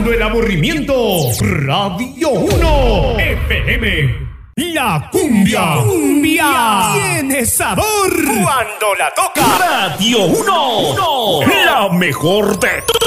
Calmando el aburrimiento. Radio 1 FM. La cumbia. Cumbia. Tiene sabor. Cuando la toca. Radio 1. La mejor de